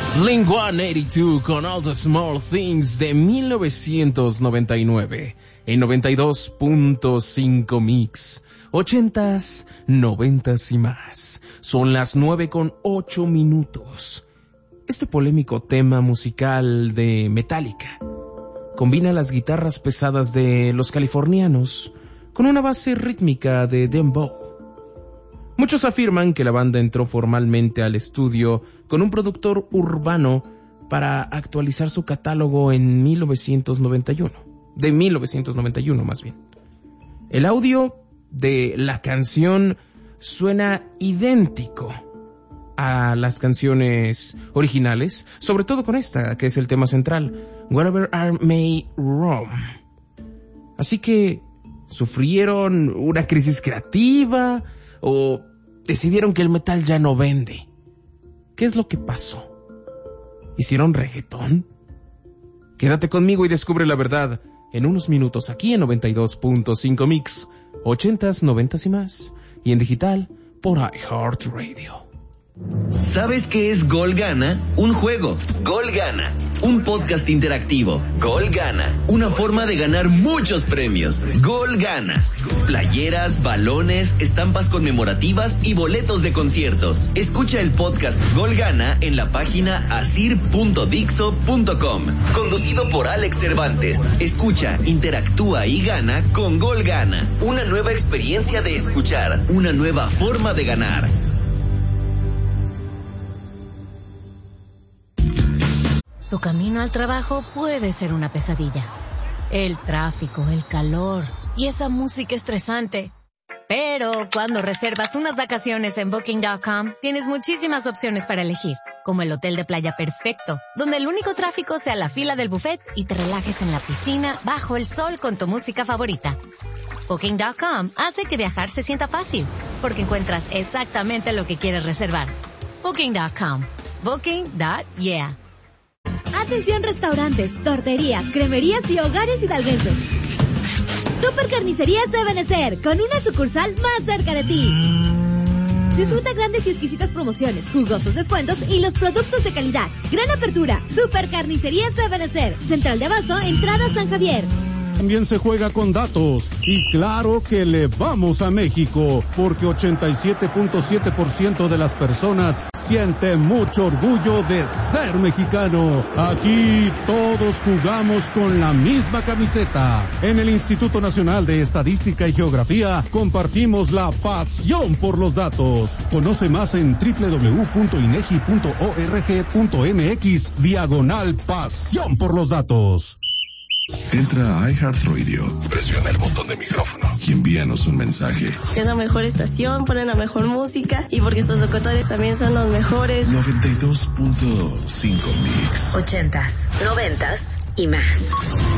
Blink-182 con All the Small Things de 1999 en 92.5 Mix. 80s, 90s y más. Son las 9:08. Este polémico tema musical de Metallica combina las guitarras pesadas de los californianos con una base rítmica de dembow. Muchos afirman que la banda entró formalmente al estudio con un productor urbano para actualizar su catálogo en 1991. De 1991 más bien. El audio de la canción suena idéntico a las canciones originales, sobre todo con esta, que es el tema central, Whatever I May Roam. Así que, ¿sufrieron una crisis creativa o decidieron que el metal ya no vende? ¿Qué es lo que pasó? ¿Hicieron reggaetón? Quédate conmigo y descubre la verdad en unos minutos aquí en 92.5 Mix, 80s, 90s y más, y en digital por iHeartRadio. ¿Sabes qué es Gol Gana? Un juego. Gol Gana. Un podcast interactivo. Gol Gana. Una forma de ganar muchos premios. Gol Gana. Playeras, balones, estampas conmemorativas y boletos de conciertos. Escucha el podcast Gol Gana en la página asir.dixo.com. Conducido por Alex Cervantes. Escucha, interactúa y gana con Gol Gana. Una nueva experiencia de escuchar. Una nueva forma de ganar. Tu camino al trabajo puede ser una pesadilla. El tráfico, el calor y esa música estresante. Pero cuando reservas unas vacaciones en Booking.com, tienes muchísimas opciones para elegir, como el hotel de playa perfecto, donde el único tráfico sea la fila del buffet y te relajes en la piscina bajo el sol con tu música favorita. Booking.com hace que viajar se sienta fácil, porque encuentras exactamente lo que quieres reservar. Booking.com. Booking.yeah. Atención restaurantes, torterías, cremerías y hogares hidalguenses. Super Carnicerías de Benecer, con una sucursal más cerca de ti. Disfruta grandes y exquisitas promociones, jugosos descuentos y los productos de calidad. Gran apertura, Super Carnicerías de Benecer, Central de Abasto, Entrada San Javier. También se juega con datos. Y claro que le vamos a México, porque 87.7% de las personas siente mucho orgullo de ser mexicano. Aquí todos jugamos con la misma camiseta. En el Instituto Nacional de Estadística y Geografía compartimos la pasión por los datos. Conoce más en www.inegi.org.mx/pasión por los datos. Entra a iHeartRadio, presiona el botón de micrófono y envíanos un mensaje. Es la mejor estación, ponen la mejor música y porque sus locutores también son los mejores. 92.5 Mix. 80s, 90s y más.